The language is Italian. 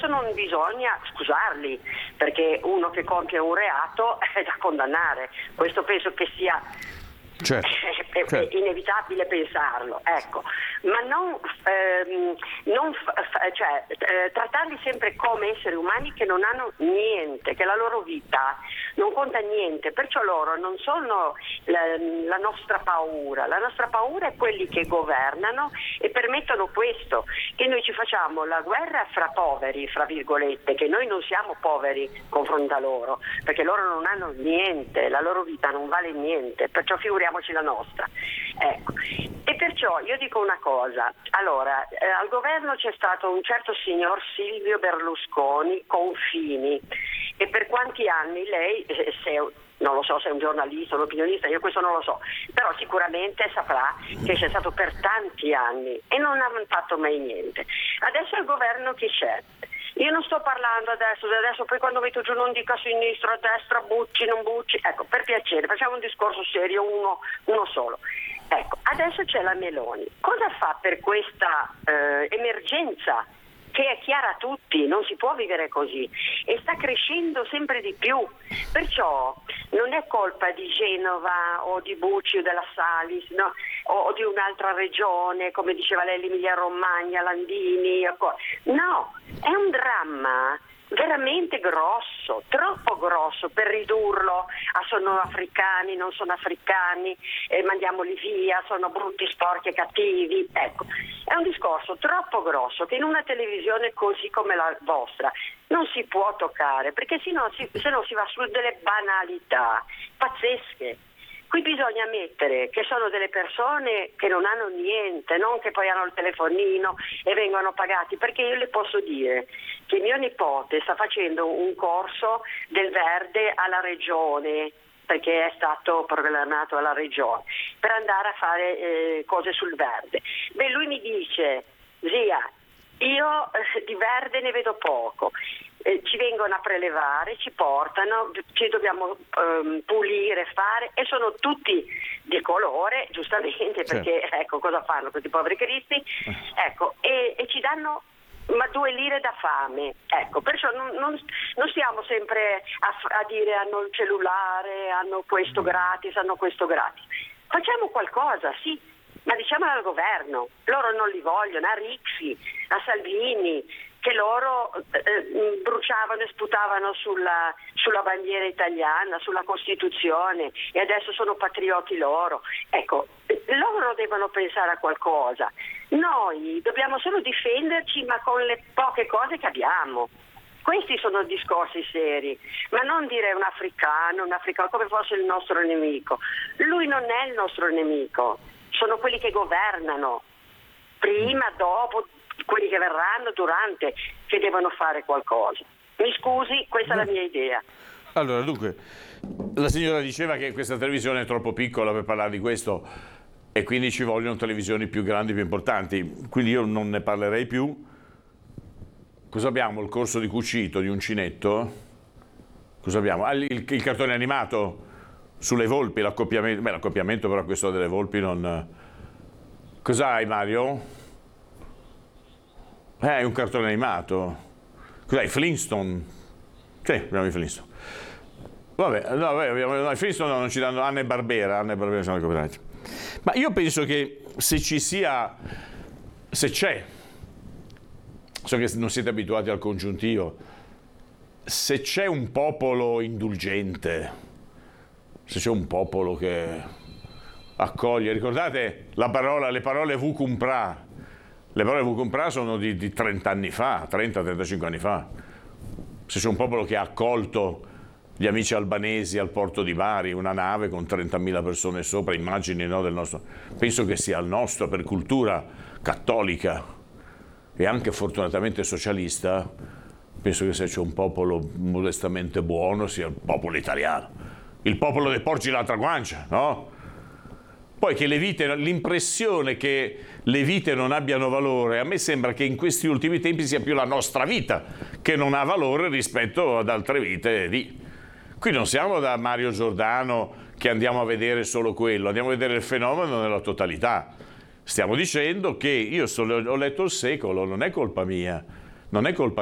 adesso non bisogna scusarli, perché uno che compie un reato è da condannare. Questo penso che sia è inevitabile pensarlo, ecco, ma trattarli sempre come esseri umani che non hanno niente, che la loro vita non conta niente, perciò loro non sono la nostra paura è quelli che governano e permettono questo, che noi ci facciamo la guerra fra poveri, fra virgolette, che noi non siamo poveri confronto a loro, perché loro non hanno niente, la loro vita non vale niente, perciò figuriamoci la nostra. Ecco. E perciò io dico una cosa, allora al governo c'è stato un certo signor Silvio Berlusconi con Fini, e per quanti anni lei, non lo so se è un giornalista, un opinionista, io questo non lo so, però sicuramente saprà che c'è stato per tanti anni e non ha fatto mai niente. Adesso il governo chi c'è? Io non sto parlando adesso poi quando metto giù non dico a sinistra, a destra, bucci, non bucci, ecco, per piacere, facciamo un discorso serio, uno solo. Ecco, adesso c'è la Meloni. Cosa fa per questa emergenza che è chiara a tutti? Non si può vivere così e sta crescendo sempre di più, perciò non è colpa di Genova o di Bucci o della Salis, no? O di un'altra regione, come diceva lei, l'Emilia Romagna, Landini, no, è un dramma veramente grosso, troppo grosso per ridurlo a sono africani, non sono africani, mandiamoli via, sono brutti, sporchi e cattivi. Ecco, è un discorso troppo grosso che in una televisione così come la vostra non si può toccare, perché se no si va su delle banalità pazzesche. Qui bisogna mettere che sono delle persone che non hanno niente, non che poi hanno il telefonino e vengono pagati, perché io le posso dire che mio nipote sta facendo un corso del verde alla regione, perché è stato programmato alla regione, per andare a fare cose sul verde. Beh, lui mi dice, zia, io di verde ne vedo poco. Ci vengono a prelevare, ci portano, ci dobbiamo pulire, fare, e sono tutti di colore, giustamente, perché ecco cosa fanno questi poveri cristi, ecco, e ci danno ma 2 lire da fame, ecco, perciò non stiamo sempre a dire hanno il cellulare, hanno questo gratis, facciamo qualcosa, sì, ma diciamolo al governo, loro non li vogliono, a Rixi, a Salvini, che loro bruciavano e sputavano sulla bandiera italiana, sulla Costituzione, e adesso sono patrioti loro. Ecco, loro devono pensare a qualcosa. Noi dobbiamo solo difenderci, ma con le poche cose che abbiamo. Questi sono discorsi seri, ma non dire un africano come fosse il nostro nemico. Lui non è il nostro nemico, sono quelli che governano, prima, dopo, quelli che verranno, durante, che devono fare qualcosa. Mi scusi, questa è la mia idea. Allora, dunque, la signora diceva che questa televisione è troppo piccola per parlare di questo e quindi ci vogliono televisioni più grandi, più importanti, quindi io non ne parlerei più. Cosa abbiamo? Il corso di cucito, di uncinetto? Cosa abbiamo? Il cartone animato sulle volpi, l'accoppiamento. Beh, l'accoppiamento però questo delle volpi non... Cos'hai, Mario? È un cartone animato. Cos'hai? Flintstone? Sì, abbiamo i Flintstone. Vabbè, no, i Flintstone non ci danno Anna e Barbera sono le copyright. Ma io penso che se c'è, so che non siete abituati al congiuntivo, se c'è un popolo indulgente, se c'è un popolo che accoglie, ricordate le parole Vukumpra. Le parole Vukumpra sono di 30 anni fa, 30-35 anni fa. Se c'è un popolo che ha accolto gli amici albanesi al porto di Bari, una nave con 30.000 persone sopra, immagini, no, del nostro. Penso che sia il nostro, per cultura cattolica e anche fortunatamente socialista, penso che se c'è un popolo modestamente buono sia il popolo italiano. Il popolo dei porci l'altra guancia, no? Poi che l'impressione che le vite non abbiano valore, a me sembra che in questi ultimi tempi sia più la nostra vita che non ha valore rispetto ad altre vite di. Qui non siamo da Mario Giordano che andiamo a vedere solo quello, andiamo a vedere il fenomeno nella totalità. Stiamo dicendo che io ho letto Il Secolo, non è colpa mia, non è colpa